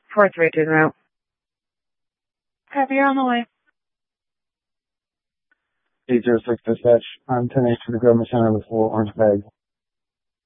432 en route. Copy, you're on the way. 806 dispatch. I'm 10-8 to the government center with 4 orange bags.